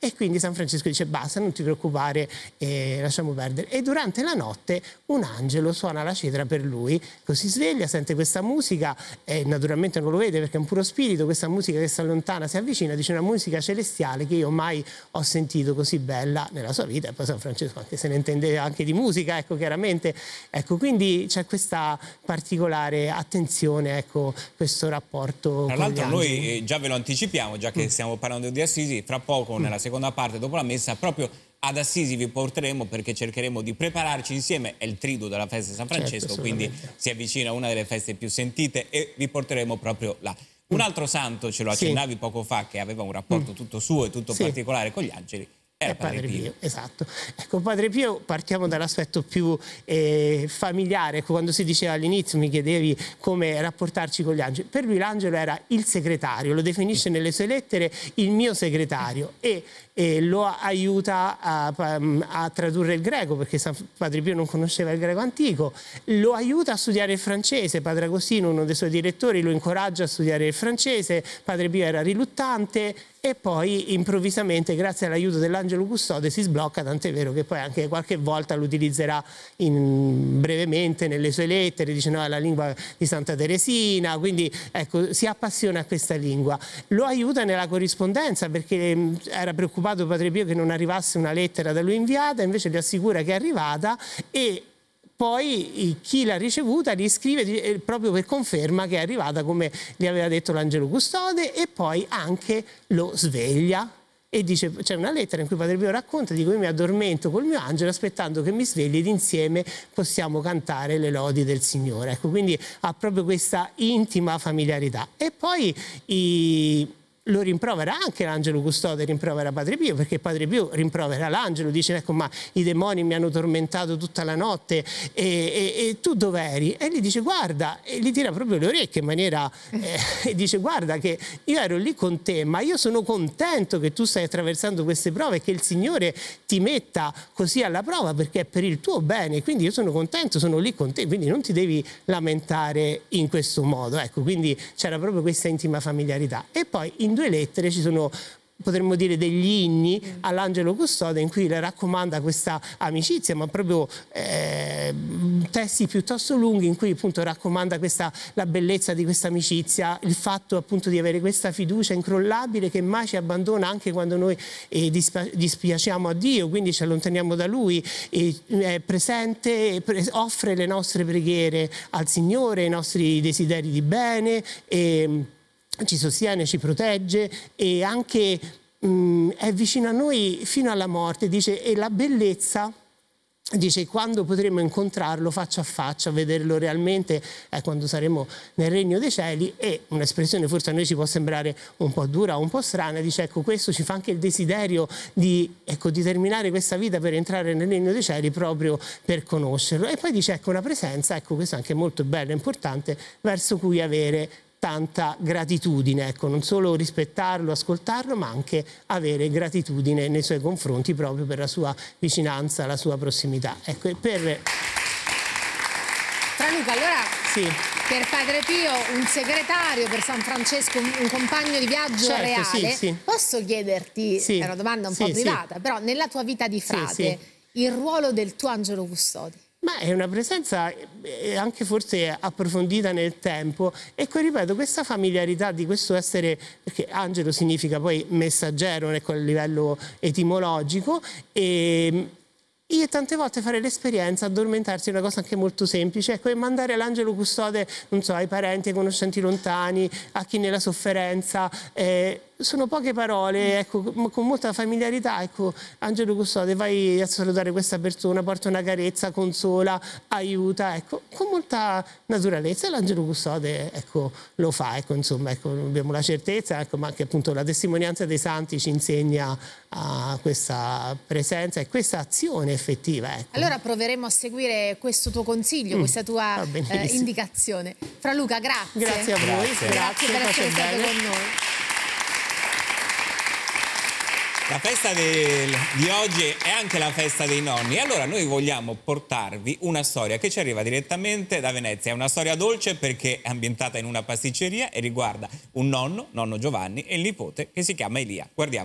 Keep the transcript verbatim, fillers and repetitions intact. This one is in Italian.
e quindi San Francesco dice basta, non ti preoccupare, eh, lasciamo perdere. E durante la notte un angelo suona la citra per lui, così sveglia, sente questa musica e naturalmente non lo vede perché è un puro spirito, questa musica che si allontana, si avvicina, dice una musica celestiale che io mai ho sentito così bella nella sua vita. E poi San Francesco anche se ne intende anche di musica, ecco, chiaramente, ecco, quindi c'è questa particolare attenzione, ecco, questo rapporto. Tra l'altro noi eh, già ve lo anticipiamo, già che mm. stiamo parlando di Assisi, fra poco mm. nella seconda parte dopo la messa proprio ad Assisi vi porteremo, perché cercheremo di prepararci insieme, è il triduo della festa di San Francesco, certo, quindi si avvicina una delle feste più sentite e vi porteremo proprio là. Un altro santo, ce lo accennavi sì. poco fa, che aveva un rapporto mm. tutto suo e tutto sì. particolare con gli angeli, era Padre, Padre Pio. Pio. Esatto. Ecco, Padre Pio, partiamo dall'aspetto più eh, familiare. Ecco, quando si diceva all'inizio, mi chiedevi come rapportarci con gli angeli. Per lui l'angelo era il segretario, lo definisce nelle sue lettere il mio segretario, e, e lo aiuta a, a tradurre il greco, perché San Padre Pio non conosceva il greco antico, lo aiuta a studiare il francese. Padre Agostino, uno dei suoi direttori, lo incoraggia a studiare il francese. Padre Pio era riluttante e poi improvvisamente, grazie all'aiuto dell'angelo custode, si sblocca, tant'è vero che poi anche qualche volta lo utilizzerà in, brevemente nelle sue lettere, dice no, è la lingua di Santa Teresina, quindi ecco, si appassiona a questa lingua. Lo aiuta nella corrispondenza, perché era preoccupato Padre Pio che non arrivasse una lettera da lui inviata, invece gli assicura che è arrivata, e poi chi l'ha ricevuta gli scrive proprio per conferma che è arrivata come gli aveva detto l'angelo custode, e poi anche lo sveglia e dice, c'è una lettera in cui Padre Pio racconta, dico io mi addormento col mio angelo aspettando che mi svegli ed insieme possiamo cantare le lodi del Signore. Ecco, quindi ha proprio questa intima familiarità. E poi i... lo rimprovera anche l'angelo custode, rimprovera Padre Pio, perché Padre Pio rimprovera l'angelo, dice ecco ma i demoni mi hanno tormentato tutta la notte e, e, e tu dov'eri? E gli dice guarda, e gli tira proprio le orecchie in maniera eh, e dice guarda che io ero lì con te, ma io sono contento che tu stai attraversando queste prove e che il Signore ti metta così alla prova, perché è per il tuo bene, quindi io sono contento, sono lì con te, quindi non ti devi lamentare in questo modo. Ecco, quindi c'era proprio questa intima familiarità. E poi in due lettere ci sono, potremmo dire, degli inni mm. all'angelo custode in cui le raccomanda questa amicizia, ma proprio eh, testi piuttosto lunghi in cui appunto raccomanda questa, la bellezza di questa amicizia, il fatto appunto di avere questa fiducia incrollabile che mai ci abbandona anche quando noi eh, dispiaciamo a Dio, quindi ci allontaniamo da Lui, e, è presente, pre offre le nostre preghiere al Signore, i nostri desideri di bene, e ci sostiene, ci protegge e anche mh, è vicino a noi fino alla morte, dice, e la bellezza, dice, quando potremo incontrarlo faccia a faccia, vederlo realmente, è quando saremo nel regno dei cieli. E un'espressione forse a noi ci può sembrare un po' dura o un po' strana, dice ecco, questo ci fa anche il desiderio di, ecco, di terminare questa vita per entrare nel regno dei cieli proprio per conoscerlo. E poi dice ecco, una presenza, ecco, questo è anche molto bello e importante, verso cui avere tanta gratitudine, ecco, non solo rispettarlo, ascoltarlo, ma anche avere gratitudine nei suoi confronti proprio per la sua vicinanza, la sua prossimità. Ecco, e per... Fra Luca, allora sì. per Padre Pio un segretario, per San Francesco un, un compagno di viaggio certo, reale, sì, sì. posso chiederti, sì. è una domanda un sì, po' privata, sì. però nella tua vita di frate, sì, sì. il ruolo del tuo angelo custode? Ma è una presenza anche forse approfondita nel tempo, e poi ripeto, questa familiarità di questo essere, perché angelo significa poi messaggero, ecco, a livello etimologico, e io tante volte fare l'esperienza, addormentarsi è una cosa anche molto semplice, ecco, e mandare l'angelo custode, non so, ai parenti, ai conoscenti lontani, a chi nella sofferenza, eh, sono poche parole, ecco, con molta familiarità, ecco, angelo custode, vai a salutare questa persona, porta una carezza, consola, aiuta, ecco, con molta naturalezza, e l'angelo custode, ecco, lo fa, ecco, insomma, ecco, abbiamo la certezza, ecco, ma anche appunto la testimonianza dei santi ci insegna a questa presenza e questa azione effettiva, ecco. Allora proveremo a seguire questo tuo consiglio, mm, questa tua eh, indicazione. Fra Luca, grazie. Grazie a voi, grazie, grazie per essere stato con noi. La festa del, di oggi è anche la festa dei nonni, e allora noi vogliamo portarvi una storia che ci arriva direttamente da Venezia. È una storia dolce perché è ambientata in una pasticceria e riguarda un nonno, nonno Giovanni, e il nipote che si chiama Elia. Guardiamo.